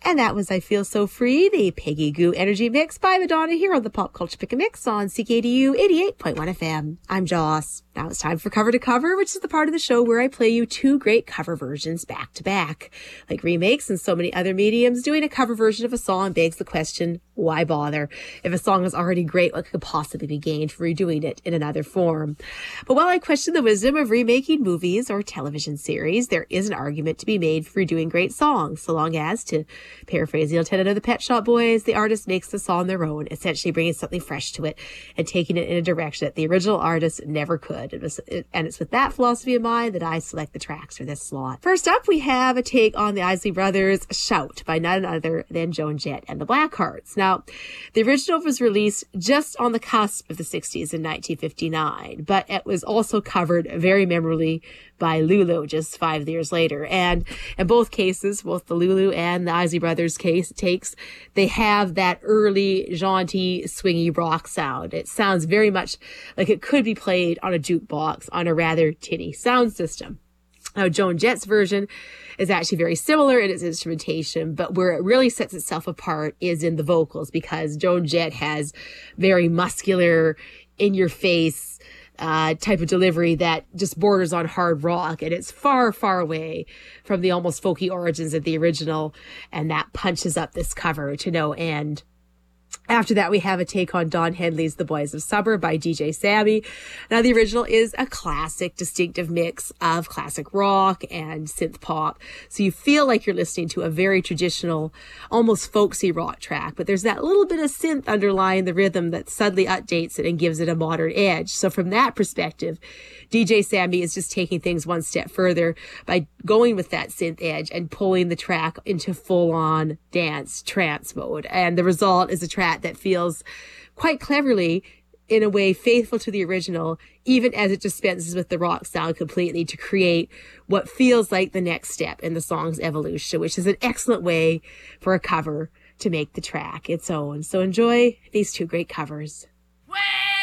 And that was I Feel So Free, the Peggy Gou Energy Mix by Madonna here on the Pop Culture Pick a Mix on CKDU 88.1 FM. I'm Joss. Now it's time for Cover to Cover, which is the part of the show where I play you two great cover versions back to back. Like remakes and so many other mediums, doing a cover version of a song begs the question, why bother? If a song is already great, what could possibly be gained from redoing it in another form? But while I question the wisdom of remaking movies or television series, there is an argument to be made for redoing great songs, so long as, to paraphrase the Lieutenant of the Pet Shop Boys, the artist makes the song their own, essentially bringing something fresh to it and taking it in a direction that the original artist never could. And it's with that philosophy in mind that I select the tracks for this slot. First up, we have a take on the Isley Brothers' Shout by none other than Joan Jett and the Blackhearts. Now, the original was released just on the cusp of the 60s in 1959, but it was also covered very memorably by Lulu just 5 years later. And in both cases, both the Lulu and the Isley Brothers takes, they have that early, jaunty, swingy rock sound. It sounds very much like it could be played on a jukebox on a rather tinny sound system. Now, Joan Jett's version is actually very similar in its instrumentation, but where it really sets itself apart is in the vocals, because Joan Jett has very muscular, in-your-face type of delivery that just borders on hard rock, and it's far, far away from the almost folky origins of the original, and that punches up this cover to no end. After that, we have a take on Don Henley's The Boys of Summer by DJ Sammy. Now, the original is a classic, distinctive mix of classic rock and synth pop. So you feel like you're listening to a very traditional, almost folksy rock track, but there's that little bit of synth underlying the rhythm that suddenly updates it and gives it a modern edge. So from that perspective, DJ Sammy is just taking things one step further by going with that synth edge and pulling the track into full-on dance trance mode. And the result is a track that feels quite cleverly, in a way, faithful to the original, even as it dispenses with the rock sound completely to create what feels like the next step in the song's evolution, which is an excellent way for a cover to make the track its own. So enjoy these two great covers.